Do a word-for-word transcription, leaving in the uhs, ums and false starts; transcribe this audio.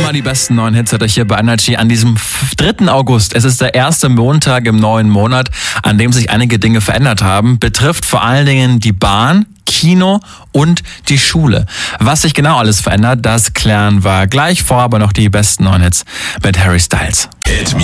Mal die besten neuen Hits hat euch hier bei Energy an diesem dritten August. Es ist der erste Montag im neuen Monat, an dem sich einige Dinge verändert haben. Betrifft vor allen Dingen die Bahn, Kino und die Schule. Was sich genau alles verändert, das klären wir gleich. Vor aber noch die besten neuen Hits mit Harry Styles.